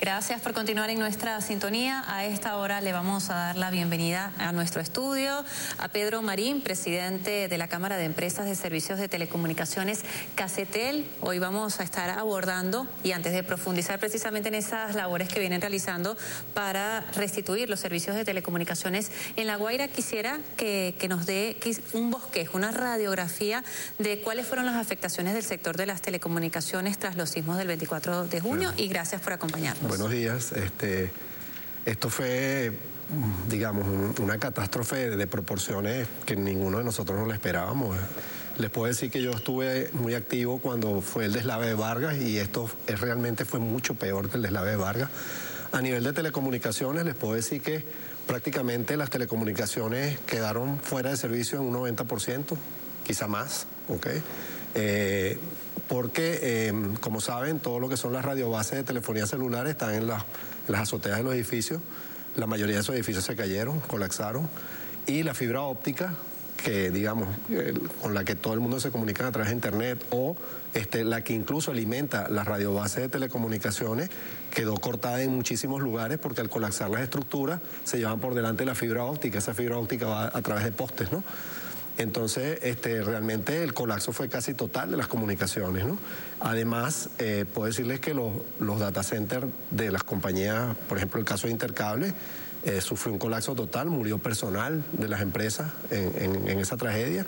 Gracias por continuar en nuestra sintonía. A esta hora le vamos a dar la bienvenida a nuestro estudio a Pedro Marín, presidente de la Cámara de Empresas de Servicios de Telecomunicaciones, Casetel. Hoy vamos a estar abordando, y antes de profundizar precisamente en esas labores que vienen realizando para restituir los servicios de telecomunicaciones en La Guaira, quisiera que nos dé un bosquejo, una radiografía de cuáles fueron las afectaciones del sector de las telecomunicaciones tras los sismos del 24 de junio, y gracias por acompañarnos. Buenos días. Esto fue, digamos, una catástrofe de proporciones que ninguno de nosotros no lo esperábamos. Les puedo decir que yo estuve muy activo cuando fue el deslave de Vargas, y esto realmente fue mucho peor que el deslave de Vargas. A nivel de telecomunicaciones, les puedo decir que prácticamente las telecomunicaciones quedaron fuera de servicio en un 90%, quizá más, ¿ok? Porque, como saben, todo lo que son las radiobases de telefonía celular están en las azoteas de los edificios. La mayoría de esos edificios se cayeron, colapsaron, y la fibra óptica, que digamos, con la que todo el mundo se comunica a través de internet, o la que incluso alimenta las radiobases de telecomunicaciones, quedó cortada en muchísimos lugares porque al colapsar las estructuras se llevan por delante la fibra óptica. Esa fibra óptica va a través de postes, ¿no? Entonces, realmente el colapso fue casi total de las comunicaciones, ¿no? Además, puedo decirles que los data centers de las compañías, por ejemplo, el caso de Intercable, sufrió un colapso total, murió personal de las empresas en esa tragedia.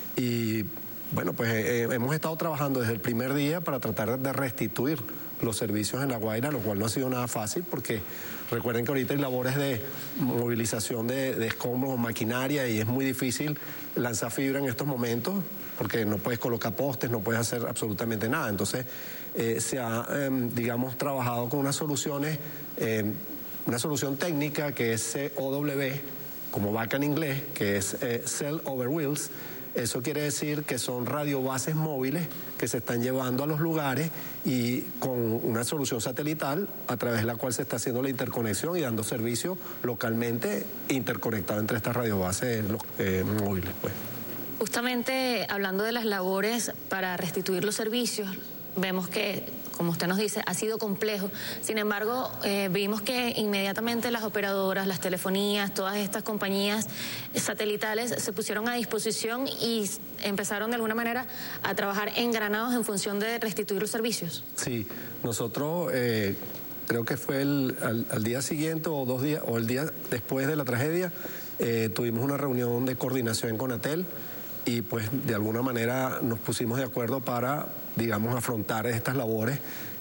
Y bueno, pues hemos estado trabajando desde el primer día para tratar de restituir los servicios en La Guaira, lo cual no ha sido nada fácil, porque recuerden que ahorita hay labores de movilización de escombros o maquinaria, y es muy difícil lanzar fibra en estos momentos porque no puedes colocar postes, no puedes hacer absolutamente nada. Entonces se ha, digamos, trabajado con unas soluciones, una solución técnica que es COW, como vaca en inglés, que es Cell Over Wheels. Eso quiere decir que son radiobases móviles que se están llevando a los lugares, y con una solución satelital a través de la cual se está haciendo la interconexión y dando servicio localmente interconectado entre estas radiobases móviles, pues. Justamente hablando de las labores para restituir los servicios, vemos que, como usted nos dice, ha sido complejo. Sin embargo, vimos que inmediatamente las operadoras, las telefonías, todas estas compañías satelitales se pusieron a disposición y empezaron de alguna manera a trabajar engranados en función de restituir los servicios. Sí, nosotros creo que fue al día siguiente o 2 días, o el día después de la tragedia, tuvimos una reunión de coordinación con Anatel, y pues de alguna manera nos pusimos de acuerdo para, digamos, afrontar estas labores.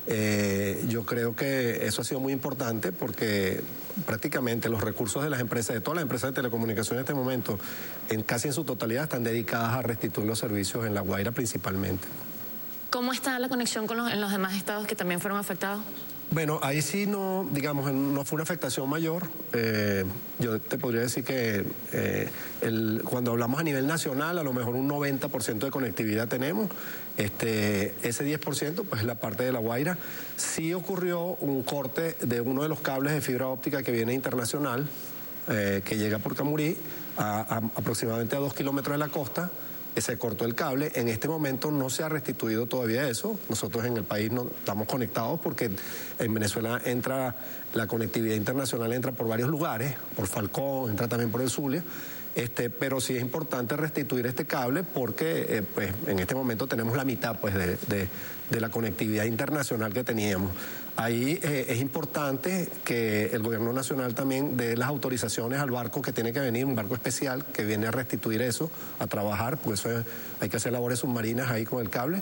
Yo creo que eso ha sido muy importante, porque prácticamente los recursos de las empresas, de todas las empresas de telecomunicaciones en este momento, casi en su totalidad están dedicadas a restituir los servicios en La Guaira principalmente. ¿Cómo está la conexión en los demás estados que también fueron afectados? Bueno, ahí sí no, digamos, no fue una afectación mayor. Yo te podría decir que cuando hablamos a nivel nacional, a lo mejor un 90% de conectividad tenemos. Ese 10%, pues es la parte de La Guaira. Sí ocurrió un corte de uno de los cables de fibra óptica que viene internacional, que llega por Camurí, aproximadamente a 2 kilómetros de la costa. Se cortó el cable. En este momento no se ha restituido todavía eso. Nosotros en el país no estamos conectados, porque en Venezuela entra la conectividad internacional, entra por varios lugares, por Falcón, entra también por el Zulia. Pero sí es importante restituir este cable, porque pues en este momento tenemos la mitad, pues, de la conectividad internacional que teníamos. Ahí es importante que el gobierno nacional también dé las autorizaciones al barco que tiene que venir, un barco especial que viene a restituir eso, a trabajar, porque eso hay que hacer labores submarinas ahí con el cable.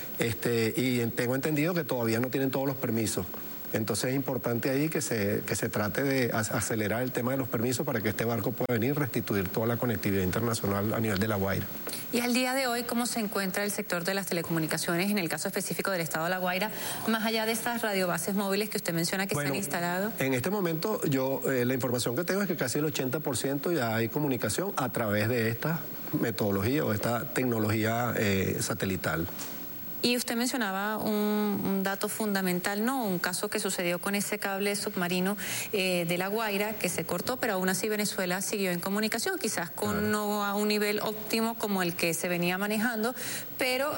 Y tengo entendido que todavía no tienen todos los permisos. Entonces es importante ahí que se trate de acelerar el tema de los permisos para que este barco pueda venir y restituir toda la conectividad internacional a nivel de La Guaira. Y al día de hoy, ¿cómo se encuentra el sector de las telecomunicaciones en el caso específico del estado de La Guaira, más allá de estas radiobases móviles que usted menciona que se han instalado? En este momento la información que tengo es que casi el 80% ya hay comunicación a través de esta metodología o esta tecnología satelital. Y usted mencionaba un dato fundamental, ¿no? Un caso que sucedió con ese cable submarino de La Guaira, que se cortó, pero aún así Venezuela siguió en comunicación, quizás no a un nivel óptimo como el que se venía manejando, pero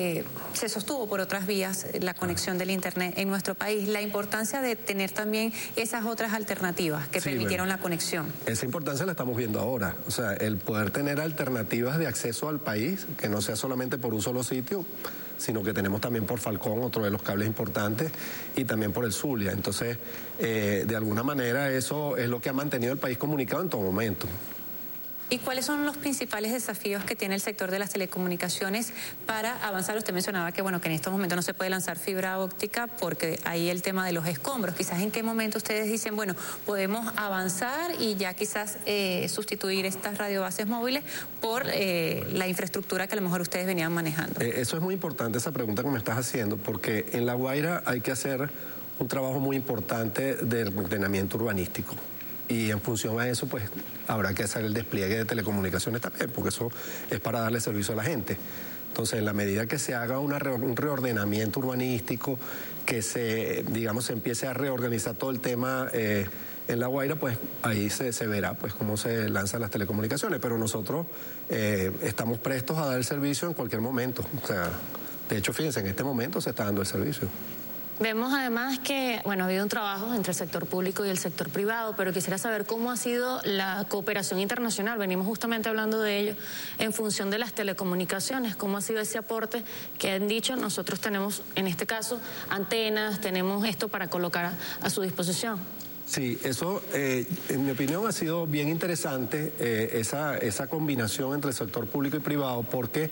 se sostuvo por otras vías la conexión del Internet en nuestro país. La importancia de tener también esas otras alternativas que permitieron la conexión. Esa importancia la estamos viendo ahora. O sea, el poder tener alternativas de acceso al país, que no sea solamente por un solo sitio, sino que tenemos también por Falcón, otro de los cables importantes, y también por el Zulia. Entonces, de alguna manera eso es lo que ha mantenido el país comunicado en todo momento. ¿Y cuáles son los principales desafíos que tiene el sector de las telecomunicaciones para avanzar? Usted mencionaba que, bueno, que en estos momentos no se puede lanzar fibra óptica porque hay el tema de los escombros. Quizás en qué momento ustedes dicen, bueno, podemos avanzar y ya quizás sustituir estas radiobases móviles por la infraestructura que a lo mejor ustedes venían manejando. Eso es muy importante, esa pregunta que me estás haciendo, porque en La Guaira hay que hacer un trabajo muy importante de ordenamiento urbanístico. Y en función a eso, pues, habrá que hacer el despliegue de telecomunicaciones también, porque eso es para darle servicio a la gente. Entonces, en la medida que se haga un reordenamiento urbanístico, que se empiece a reorganizar todo el tema en La Guaira, pues ahí se verá pues cómo se lanzan las telecomunicaciones. Pero nosotros estamos prestos a dar el servicio en cualquier momento. O sea, de hecho, fíjense, en este momento se está dando el servicio. Vemos además que, bueno, ha habido un trabajo entre el sector público y el sector privado, pero quisiera saber cómo ha sido la cooperación internacional. Venimos justamente hablando de ello en función de las telecomunicaciones. ¿Cómo ha sido ese aporte que han dicho? Nosotros tenemos, en este caso, antenas, tenemos esto para colocar a su disposición. Sí, eso, en mi opinión, ha sido bien interesante esa combinación entre el sector público y privado, porque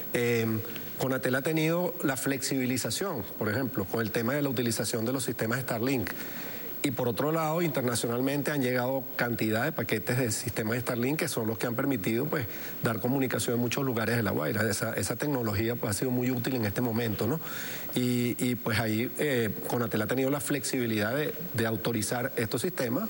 Conatel ha tenido la flexibilización, por ejemplo, con el tema de la utilización de los sistemas Starlink. Y por otro lado, internacionalmente han llegado cantidad de paquetes de sistemas Starlink que son los que han permitido pues dar comunicación en muchos lugares de La Guaira. Esa tecnología pues ha sido muy útil en este momento, ¿no? Y pues ahí Conatel ha tenido la flexibilidad de autorizar estos sistemas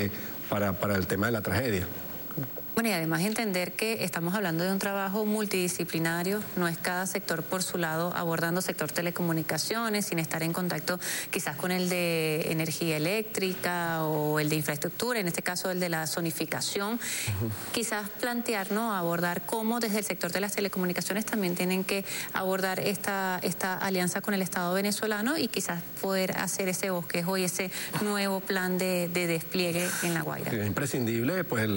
para el tema de la tragedia. Bueno, y además entender que estamos hablando de un trabajo multidisciplinario, no es cada sector por su lado abordando sector telecomunicaciones, sin estar en contacto quizás con el de energía eléctrica o el de infraestructura, en este caso el de la zonificación. Quizás plantear, ¿no?, abordar cómo desde el sector de las telecomunicaciones también tienen que abordar esta alianza con el Estado venezolano y quizás poder hacer ese bosquejo y ese nuevo plan de despliegue en La Guaira. Es imprescindible, pues,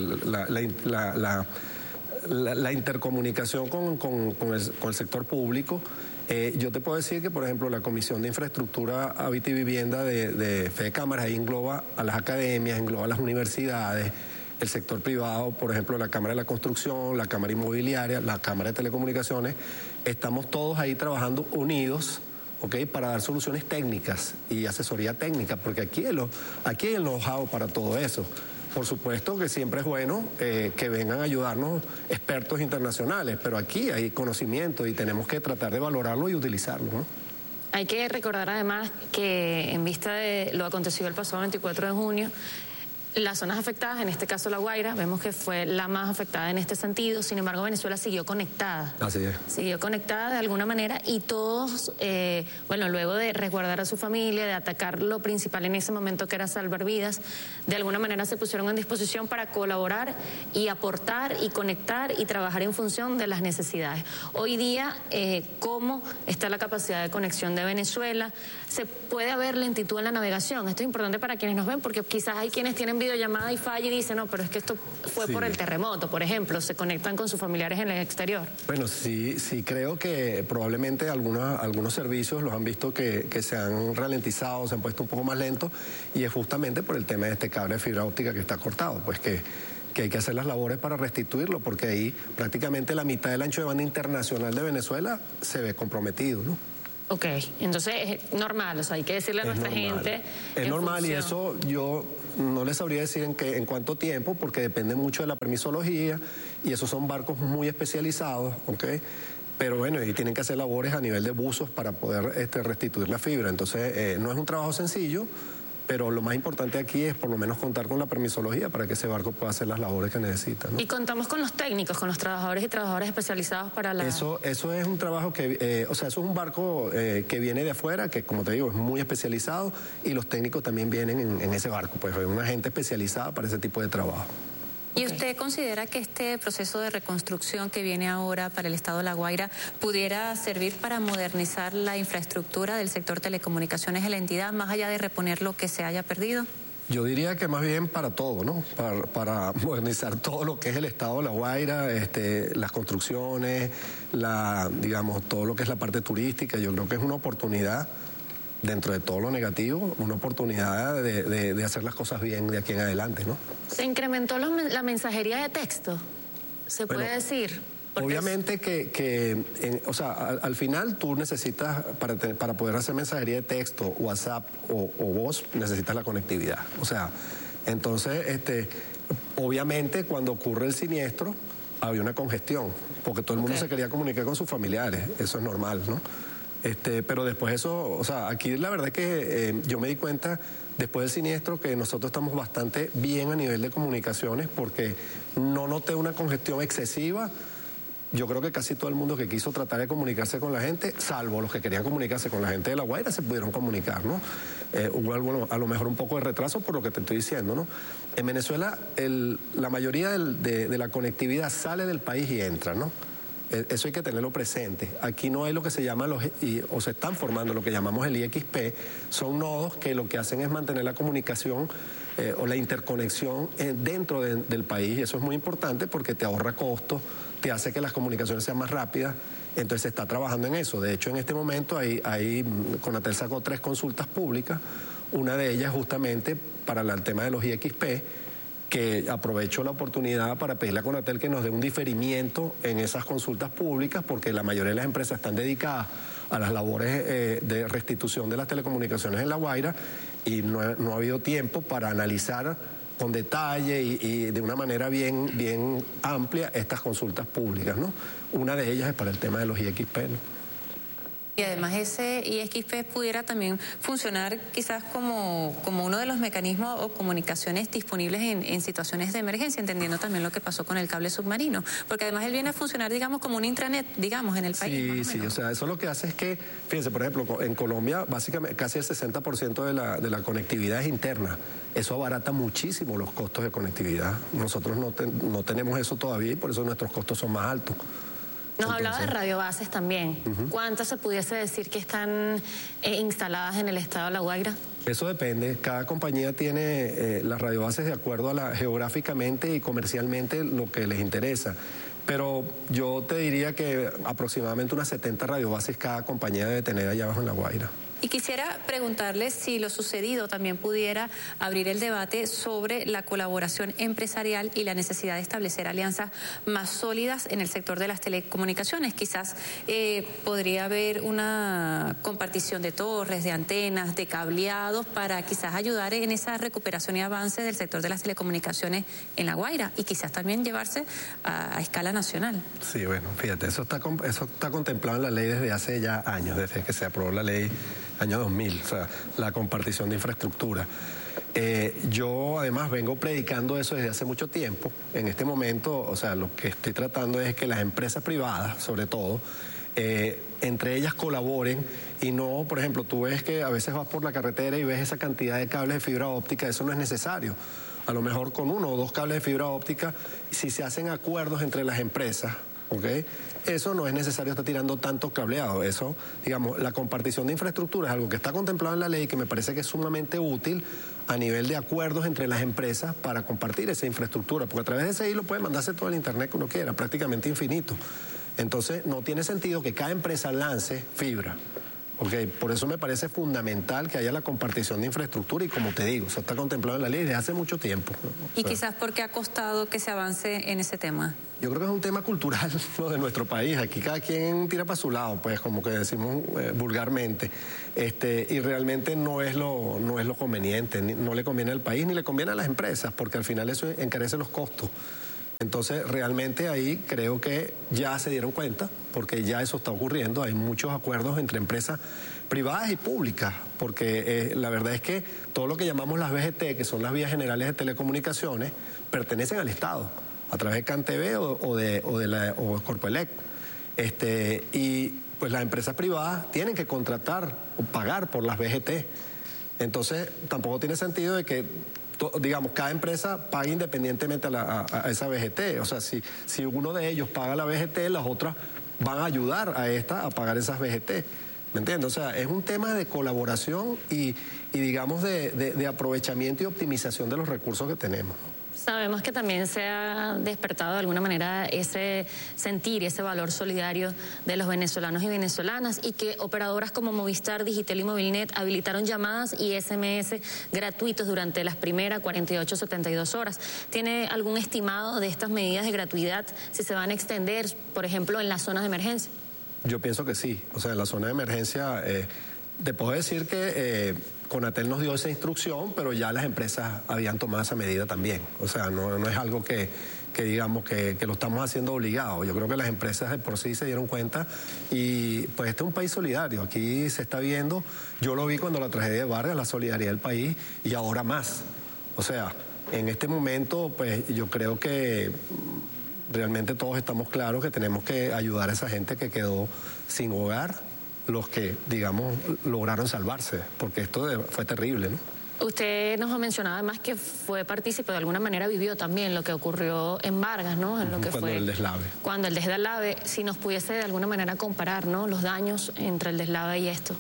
la intercomunicación con el sector público. Yo te puedo decir que, por ejemplo, la Comisión de Infraestructura, Hábitat y Vivienda de Fede Cámaras ahí engloba a las academias, engloba a las universidades, el sector privado, por ejemplo, la Cámara de la Construcción, la Cámara Inmobiliaria, la Cámara de Telecomunicaciones. Estamos todos ahí trabajando unidos, ¿okay?, para dar soluciones técnicas y asesoría técnica, porque aquí hay el know-how para todo eso. Por supuesto que siempre es bueno que vengan a ayudarnos expertos internacionales, pero aquí hay conocimiento y tenemos que tratar de valorarlo y utilizarlo, ¿no? Hay que recordar además que en vista de lo acontecido el pasado 24 de junio, las zonas afectadas, en este caso La Guaira, vemos que fue la más afectada en este sentido. Sin embargo, Venezuela siguió conectada. Así es. Siguió conectada de alguna manera y todos, luego de resguardar a su familia, de atacar lo principal en ese momento que era salvar vidas, de alguna manera se pusieron en disposición para colaborar y aportar y conectar y trabajar en función de las necesidades. Hoy día, ¿cómo está la capacidad de conexión de Venezuela? ¿Se puede haber lentitud en la navegación? Esto es importante para quienes nos ven, porque quizás hay quienes tienen videollamada y falla y dicen, no, pero es que esto fue por el terremoto, por ejemplo, se conectan con sus familiares en el exterior. Bueno, sí creo que probablemente algunos servicios los han visto que se han ralentizado, se han puesto un poco más lentos, y es justamente por el tema de este cable de fibra óptica que está cortado, pues que hay que hacer las labores para restituirlo, porque ahí prácticamente la mitad del ancho de banda internacional de Venezuela se ve comprometido, ¿no? Ok, entonces es normal, o sea, hay que decirle a nuestra gente. Es normal, y eso yo no les sabría decir en cuánto tiempo, porque depende mucho de la permisología, y esos son barcos muy especializados, ¿ok? Pero bueno, y tienen que hacer labores a nivel de buzos para poder restituir la fibra. Entonces, no es un trabajo sencillo, pero lo más importante aquí es por lo menos contar con la permisología para que ese barco pueda hacer las labores que necesita, ¿no? Y contamos con los técnicos, con los trabajadores y trabajadoras especializados para la... Eso es un trabajo que, eso es un barco que viene de afuera, que como te digo es muy especializado, y los técnicos también vienen en ese barco, pues es una gente especializada para ese tipo de trabajo. ¿Y usted considera que este proceso de reconstrucción que viene ahora para el Estado de La Guaira pudiera servir para modernizar la infraestructura del sector telecomunicaciones de la entidad, más allá de reponer lo que se haya perdido? Yo diría que más bien para todo, ¿no? Para modernizar todo lo que es el Estado de La Guaira, las construcciones, digamos, todo lo que es la parte turística. Yo creo que es una oportunidad, dentro de todo lo negativo, una oportunidad de hacer las cosas bien de aquí en adelante, ¿no? ¿Se incrementó la mensajería de texto? ¿Se puede decir? Obviamente o sea, al final tú necesitas, para poder hacer mensajería de texto, WhatsApp o voz, necesitas la conectividad. O sea, entonces, obviamente cuando ocurre el siniestro, había una congestión, porque todo el mundo se quería comunicar con sus familiares, eso es normal, ¿no? Pero después eso, o sea, aquí la verdad es que yo me di cuenta después del siniestro que nosotros estamos bastante bien a nivel de comunicaciones porque no noté una congestión excesiva. Yo creo que casi todo el mundo que quiso tratar de comunicarse con la gente, salvo los que querían comunicarse con la gente de La Guaira, se pudieron comunicar, ¿no? Hubo a lo mejor un poco de retraso por lo que te estoy diciendo, ¿no? En Venezuela la mayoría de la conectividad sale del país y entra, ¿no? Eso hay que tenerlo presente. Aquí no hay lo que se llama, o se están formando lo que llamamos el IXP, son nodos que lo que hacen es mantener la comunicación o la interconexión dentro del país, y eso es muy importante porque te ahorra costos, te hace que las comunicaciones sean más rápidas, entonces se está trabajando en eso. De hecho, en este momento Conatel sacó 3 consultas públicas, una de ellas justamente para el tema de los IXP, que aprovecho la oportunidad para pedirle a Conatel que nos dé un diferimiento en esas consultas públicas, porque la mayoría de las empresas están dedicadas a las labores de restitución de las telecomunicaciones en La Guaira y no ha habido tiempo para analizar con detalle y de una manera bien amplia estas consultas públicas, ¿no? Una de ellas es para el tema de los IXP, ¿no? Y además ese IXP pudiera también funcionar quizás como uno de los mecanismos o comunicaciones disponibles en situaciones de emergencia, entendiendo también lo que pasó con el cable submarino, porque además él viene a funcionar, digamos, como un intranet, digamos, en el país. Sí, o sea, eso lo que hace es que, fíjense, por ejemplo, en Colombia básicamente casi el 60% de la conectividad es interna. Eso abarata muchísimo los costos de conectividad. Nosotros no tenemos eso todavía y por eso nuestros costos son más altos. Nos hablaba de radiobases también. ¿Cuántas se pudiese decir que están instaladas en el Estado de La Guaira? Eso depende. Cada compañía tiene las radiobases de acuerdo a geográficamente y comercialmente lo que les interesa. Pero yo te diría que aproximadamente unas 70 radiobases cada compañía debe tener allá abajo en La Guaira. Y quisiera preguntarle si lo sucedido también pudiera abrir el debate sobre la colaboración empresarial y la necesidad de establecer alianzas más sólidas en el sector de las telecomunicaciones. Quizás podría haber una compartición de torres, de antenas, de cableados para quizás ayudar en esa recuperación y avance del sector de las telecomunicaciones en La Guaira y quizás también llevarse a escala nacional. Sí, bueno, fíjate, eso está contemplado en la ley desde hace ya años, desde que se aprobó la ley año 2000, o sea, la compartición de infraestructura. Yo además vengo predicando eso desde hace mucho tiempo. En este momento, o sea, lo que estoy tratando es que las empresas privadas, sobre todo, entre ellas colaboren y no, por ejemplo, tú ves que a veces vas por la carretera y ves esa cantidad de cables de fibra óptica, eso no es necesario. A lo mejor con 1 o 2 cables de fibra óptica, si se hacen acuerdos entre las empresas, ¿ok? Eso no es necesario estar tirando tanto cableado. Eso, digamos, la compartición de infraestructura es algo que está contemplado en la ley que me parece que es sumamente útil a nivel de acuerdos entre las empresas para compartir esa infraestructura, porque a través de ese hilo puede mandarse todo el internet que uno quiera, prácticamente infinito. Entonces, no tiene sentido que cada empresa lance fibra. Okay, por eso me parece fundamental que haya la compartición de infraestructura y como te digo, eso está contemplado en la ley desde hace mucho tiempo. Y quizás porque ha costado que se avance en ese tema. Yo creo que es un tema cultural, ¿no?, de nuestro país. Aquí cada quien tira para su lado, pues como que decimos vulgarmente. Y realmente no es lo conveniente, no le conviene al país ni le conviene a las empresas, porque al final eso encarece los costos. Entonces, realmente ahí creo que ya se dieron cuenta, porque ya eso está ocurriendo. Hay muchos acuerdos entre empresas privadas y públicas, porque la verdad es que todo lo que llamamos las VGT, que son las vías generales de telecomunicaciones, pertenecen al Estado, a través de CanTV o Corpoelec. Y pues las empresas privadas tienen que contratar o pagar por las VGT. Entonces tampoco tiene sentido de que, digamos, cada empresa pague independientemente a esa VGT. O sea, si uno de ellos paga la VGT, las otras van a ayudar a esta a pagar esas VGT. ¿Me entiendes? O sea, es un tema de colaboración y digamos, de aprovechamiento y optimización de los recursos que tenemos. Sabemos que también se ha despertado de alguna manera ese sentir, ese valor solidario de los venezolanos y venezolanas, y que operadoras como Movistar Digital y Movilnet habilitaron llamadas y SMS gratuitos durante las primeras 48, 72 horas. ¿Tiene algún estimado de estas medidas de gratuidad, si se van a extender, por ejemplo, en las zonas de emergencia? Yo pienso que sí. O sea, en la zona de emergencia, te puedo decir que Conatel nos dio esa instrucción, pero ya las empresas habían tomado esa medida también. O sea, no es algo que digamos que lo estamos haciendo obligado. Yo creo que las empresas de por sí se dieron cuenta y pues este es un país solidario. Aquí se está viendo, yo lo vi cuando la tragedia de Vargas, la solidaridad del país, y ahora más. O sea, en este momento, pues yo creo que realmente todos estamos claros que tenemos que ayudar a esa gente que quedó sin hogar, los que, digamos, lograron salvarse, porque esto fue terrible, ¿no? Usted nos ha mencionado además que fue partícipe, de alguna manera vivió también lo que ocurrió en Vargas, ¿no? En lo que cuando fue el deslave. Cuando el deslave, si nos pudiese de alguna manera comparar, ¿no?, los daños entre el deslave y esto.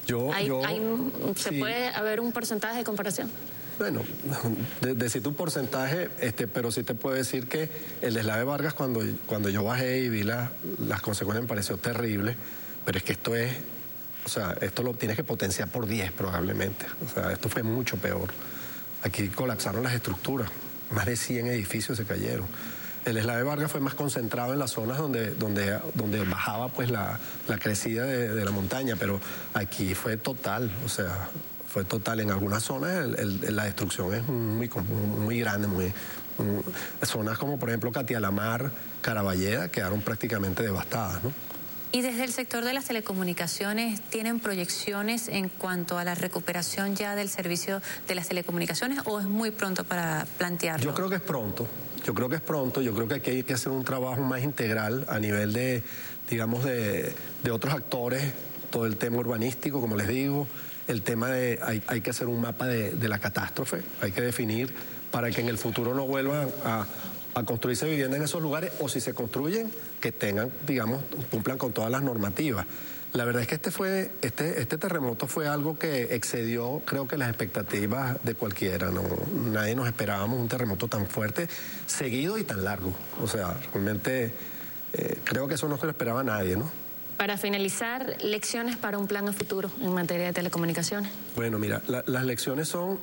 ¿Se puede haber un porcentaje de comparación? Bueno, decirte un porcentaje, pero sí te puedo decir que el deslave de Vargas, cuando yo bajé y vi las consecuencias, me pareció terrible, pero es que esto lo tienes que potenciar por 10 probablemente. O sea, esto fue mucho peor. Aquí colapsaron las estructuras, más de 100 edificios se cayeron. El deslave de Vargas fue más concentrado en las zonas donde bajaba pues la crecida de la montaña, pero aquí fue total, o sea, fue total. En algunas zonas la destrucción es muy grande, zonas como por ejemplo Catialamar, Caraballeda quedaron prácticamente devastadas, ¿no? Y desde el sector de las telecomunicaciones, ¿tienen proyecciones en cuanto a la recuperación ya del servicio de las telecomunicaciones o es muy pronto para plantearlo? Yo creo que es pronto. Yo creo que aquí hay que hacer un trabajo más integral a nivel de otros actores, todo el tema urbanístico, como les digo, el tema hay que hacer un mapa de la catástrofe, hay que definir para que en el futuro no vuelvan a construirse vivienda en esos lugares, o si se construyen, que tengan, digamos, cumplan con todas las normativas. La verdad es que este terremoto fue algo que excedió, creo que las expectativas de cualquiera, ¿no? Nadie nos esperábamos un terremoto tan fuerte, seguido y tan largo. O sea, realmente creo que eso no se lo esperaba a nadie, ¿no? Para finalizar, lecciones para un plan a futuro en materia de telecomunicaciones. Bueno, mira, las lecciones son,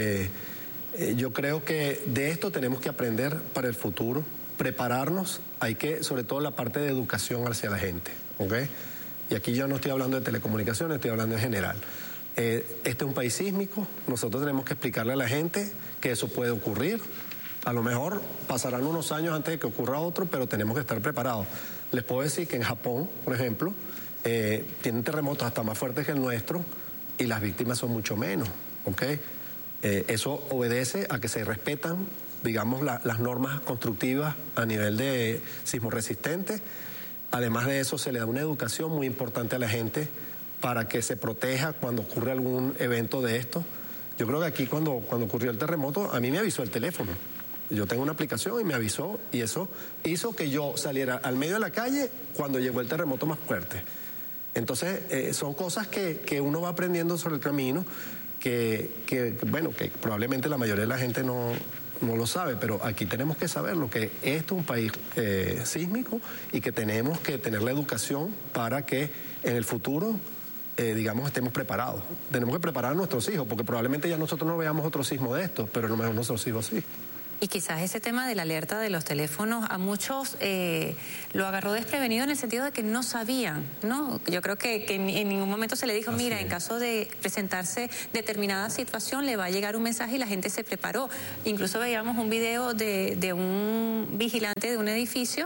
yo creo que de esto tenemos que aprender para el futuro, prepararnos, hay que, sobre todo la parte de educación hacia la gente, ¿ok? Y aquí yo no estoy hablando de telecomunicaciones, estoy hablando en general. Este es un país sísmico, nosotros tenemos que explicarle a la gente que eso puede ocurrir. A lo mejor pasarán unos años antes de que ocurra otro, pero tenemos que estar preparados. Les puedo decir que en Japón, por ejemplo, tienen terremotos hasta más fuertes que el nuestro y las víctimas son mucho menos, ¿ok? Eso obedece a que se respetan, digamos, las normas constructivas a nivel de sismo resistente. Además de eso, se le da una educación muy importante a la gente para que se proteja cuando ocurre algún evento de esto. Yo creo que aquí cuando ocurrió el terremoto, a mí me avisó el teléfono. Yo tengo una aplicación y me avisó, y eso hizo que yo saliera al medio de la calle cuando llegó el terremoto más fuerte. Entonces, son cosas que uno va aprendiendo sobre el camino, que probablemente la mayoría de la gente no lo sabe, pero aquí tenemos que saberlo, que esto es un país sísmico y que tenemos que tener la educación para que en el futuro, digamos, estemos preparados. Tenemos que preparar a nuestros hijos, porque probablemente ya nosotros no veamos otro sismo de estos, pero a lo mejor nuestros hijos sí. Y quizás ese tema de la alerta de los teléfonos a muchos lo agarró desprevenido en el sentido de que no sabían, ¿no? Yo creo que en ningún momento se le dijo, así mira, en caso de presentarse determinada situación le va a llegar un mensaje, y la gente se preparó. Incluso veíamos un video de un vigilante de un edificio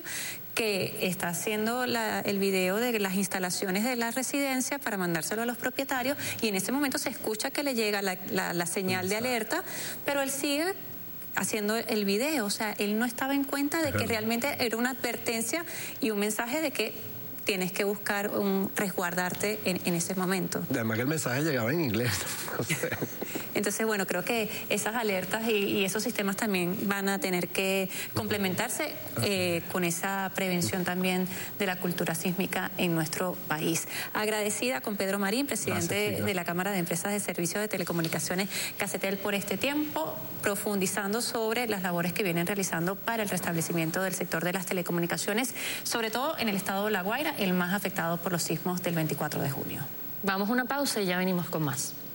que está haciendo el video de las instalaciones de la residencia para mandárselo a los propietarios, y en ese momento se escucha que le llega la señal de alerta, pero él sigue haciendo el video. O sea, él no estaba en cuenta de que realmente era una advertencia y un mensaje de que tienes que buscar resguardarte en ese momento. Además que el mensaje llegaba en inglés. Entonces, bueno, creo que esas alertas y esos sistemas también van a tener que complementarse con esa prevención también de la cultura sísmica en nuestro país. Agradecida con Pedro Marín, presidente de la Cámara de Empresas de Servicios de Telecomunicaciones Casetel, por este tiempo, profundizando sobre las labores que vienen realizando para el restablecimiento del sector de las telecomunicaciones, sobre todo en el estado de La Guaira, el más afectado por los sismos del 24 de junio. Vamos a una pausa y ya venimos con más.